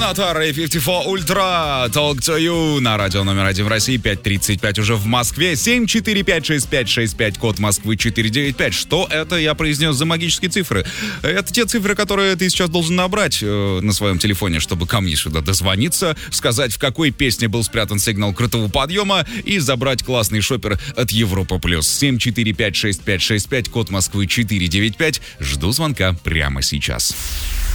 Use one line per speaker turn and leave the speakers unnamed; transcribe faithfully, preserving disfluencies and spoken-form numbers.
Терминатор и пятьдесят четыре Ультра. Talk to you на радио номер один в России. пять тридцать пять уже в Москве. семь четыре пять шесть пять шесть пять, код Москвы четыре девять пять. Что это я произнес за магические цифры? Это те цифры, которые ты сейчас должен набрать э, на своем телефоне, чтобы ко мне сюда дозвониться, сказать, в какой песне был спрятан сигнал крутого подъема и забрать классный шопер от Европа Плюс. семь четыре пять шесть пять шесть пять, код Москвы четыре девять пять. Жду звонка прямо сейчас.